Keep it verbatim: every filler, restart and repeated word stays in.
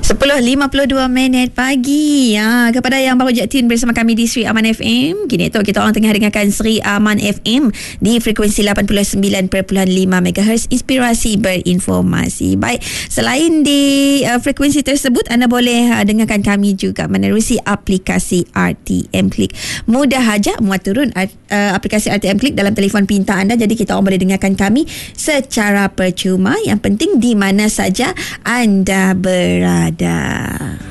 sepuluh lima puluh dua minit pagi. Ha, kepada yang baru je tune bersama kami di Sri Aman F M. Kini tu kita orang tengah dengarkan Sri Aman F M di frekuensi lapan puluh sembilan perpuluhan lima megahertz, inspirasi berinformasi. Baik, selain di uh, frekuensi tersebut, anda boleh uh, dengarkan kami juga menerusi aplikasi R T M Click. Mudah saja muat turun uh, aplikasi R T M Click dalam telefon pintar anda. Jadi kita orang boleh dengarkan kami secara percuma. Yang penting di mana saja anda berada.